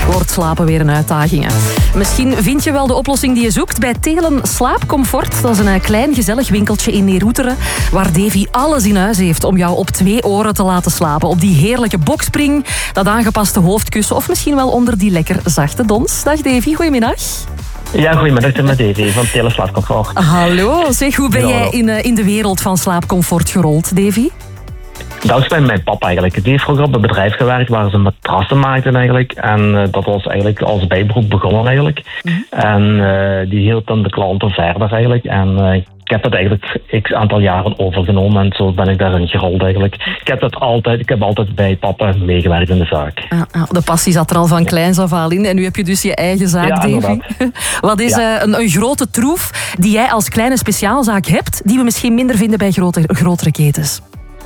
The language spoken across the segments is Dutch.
wordt slapen weer een uitdaging. Misschien vind je wel de oplossing die je zoekt bij Telen Slaapcomfort. Dat is een klein gezellig winkeltje in Neeroeteren, waar Davy alles in huis heeft om jou op 2 oren te laten slapen. Op die heerlijke bokspring, dat aangepaste hoofdkussen of misschien wel onder die lekker zachte dons. Dag Davy, goedemiddag. Ja, goedemiddag, met Davy van Telen Slaapcomfort. Hallo, zeg, hoe ben jij in de wereld van slaapcomfort gerold, Davy? Dat is bij mijn papa eigenlijk. Die heeft vroeger op een bedrijf gewerkt waar ze matrassen maakten eigenlijk. En dat was eigenlijk als bijberoep begonnen eigenlijk. Mm-hmm. En die hield dan de klanten verder eigenlijk. En ik heb het eigenlijk x aantal jaren overgenomen en zo ben ik daarin gerold eigenlijk. Ik heb altijd bij papa meegewerkt in de zaak. De passie zat er al van kleins af aan in en nu heb je dus je eigen zaak, ja, Davy. Wat is een grote troef die jij als kleine speciaalzaak hebt, die we misschien minder vinden bij grotere ketens?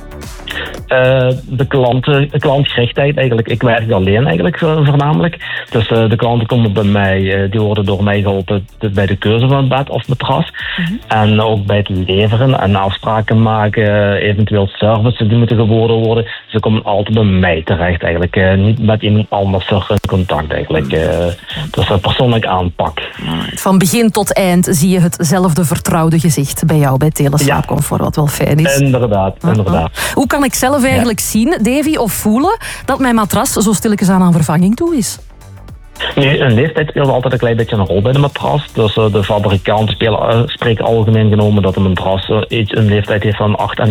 De klantgerichtheid eigenlijk. Ik werk alleen eigenlijk voornamelijk. Dus de klanten komen bij mij, die worden door mij geholpen bij de keuze van het bed of matras. Mm-hmm. En ook bij het leveren en afspraken maken, eventueel services die moeten geboden worden. Ze komen altijd bij mij terecht eigenlijk. Niet met iemand anders in contact eigenlijk. Dus een persoonlijk aanpak. Van begin tot eind zie je hetzelfde vertrouwde gezicht bij jou bij Telen Slaapcomfort, wat wel fijn is. Inderdaad. Hoe kan ik zelf eigenlijk zien, Davy, of voelen dat mijn matras zo stilletjes aan vervanging toe is? Nee, een leeftijd speelt altijd een klein beetje een rol bij de matras. Dus de fabrikanten spreken algemeen genomen dat een matras een leeftijd heeft van 8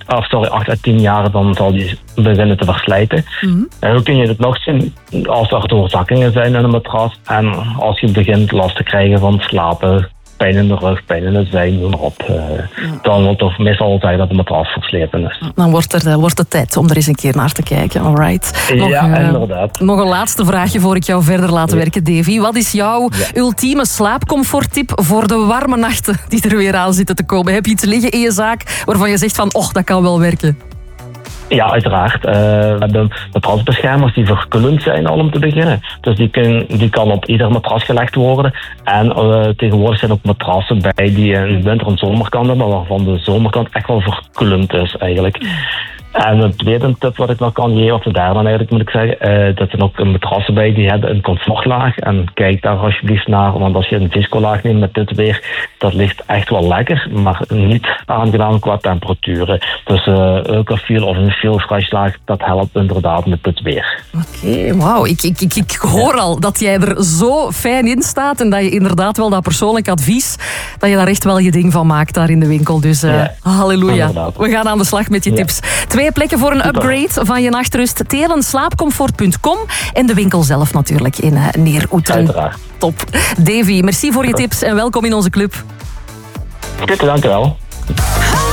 à 10 jaar, dan zal die beginnen te verslijten. Mm-hmm. En hoe kun je het nog zien? Als er doorzakkingen zijn in een matras en als je begint last te krijgen van slapen, pijn in de rug, pijn in de zij, noem maar op. Dan wordt het meestal zeggen dat de matras versleten is. Dan wordt het tijd om er eens een keer naar te kijken. Alright. Inderdaad. Nog een laatste vraagje voor ik jou verder laat werken, Davy. Wat is jouw ultieme slaapcomforttip voor de warme nachten die er weer aan zitten te komen? Heb je iets liggen in je zaak waarvan je zegt van, dat kan wel werken? Ja, uiteraard. We hebben matrasbeschermers die verkoelend zijn al om te beginnen. Dus die kan op ieder matras gelegd worden. En tegenwoordig zijn ook matrassen bij die in winter en zomerkant hebben, waarvan de zomerkant echt wel verkoelend is eigenlijk. En de tweede tip wat ik nog kan geven, of de derde eigenlijk moet ik zeggen, dat zijn ook matrassen bij die hebben een comfortlaag. En kijk daar alsjeblieft naar, want als je een viscolaag neemt met dit weer, dat ligt echt wel lekker, maar niet aangenaam qua temperaturen. Dus Eucafiel of een Feelfresh-laag, dat helpt inderdaad met dit weer. Oké, wauw. Ik hoor al dat jij er zo fijn in staat en dat je inderdaad wel dat persoonlijk advies, dat je daar echt wel je ding van maakt daar in de winkel. Dus halleluja. We gaan aan de slag met je tips. 2 plekken voor een upgrade van je nachtrust. Telenslaapcomfort.com en de winkel zelf natuurlijk in Neeroeteren. Uiteraard. Top. Davy, merci voor je tips en welkom in onze club. Dank je wel.